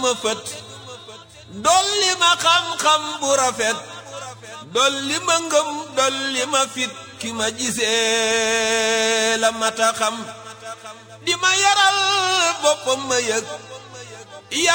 ma fët dolli ma xam-xam bu rafet dolli ma ngëm dolli ma fit ki ma gisee la mata xam di ma yaral boppam ma yëg